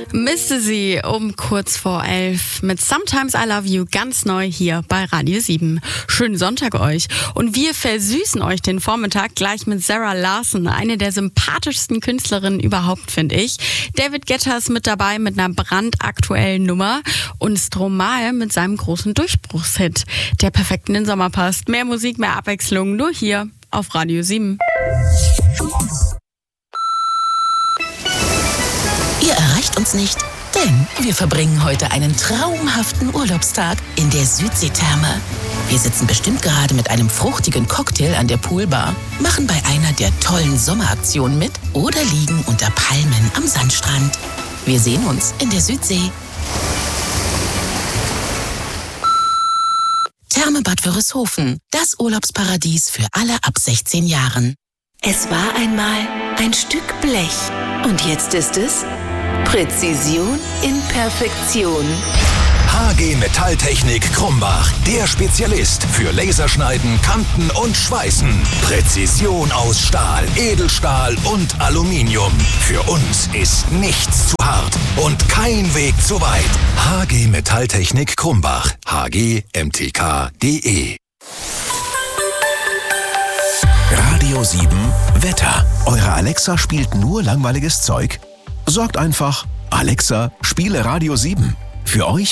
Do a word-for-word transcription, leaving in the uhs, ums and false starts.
Misste sie um kurz vor elf mit Sometimes I Love You ganz neu hier bei Radio sieben. Schönen Sonntag euch. Und wir versüßen euch den Vormittag gleich mit Sarah Larson, eine der sympathischsten Künstlerinnen überhaupt, finde ich. David Guetta ist mit dabei mit einer brandaktuellen Nummer und Stromae mit seinem großen Durchbruchshit, der perfekt in den Sommer passt. Mehr Musik, mehr Abwechslung, nur hier auf Radio sieben. Ihr erreicht uns nicht, denn wir verbringen heute einen traumhaften Urlaubstag in der Südseetherme. Wir sitzen bestimmt gerade mit einem fruchtigen Cocktail an der Poolbar, machen bei einer der tollen Sommeraktionen mit oder liegen unter Palmen am Sandstrand. Wir sehen uns in der Südsee. Therme Bad Wörishofen, das Urlaubsparadies für alle ab sechzehn Jahren. Es war einmal ein Stück Blech und jetzt ist es Präzision in Perfektion. H G Metalltechnik Krumbach, der Spezialist für Laserschneiden, Kanten und Schweißen. Präzision aus Stahl, Edelstahl und Aluminium. Für uns ist nichts zu hart und kein Weg zu weit. H G Metalltechnik Krumbach, h g m t k punkt d e. Radio sieben Wetter. Eure Alexa spielt nur langweiliges Zeug? Sorgt einfach, Alexa, spiele Radio sieben. Für euch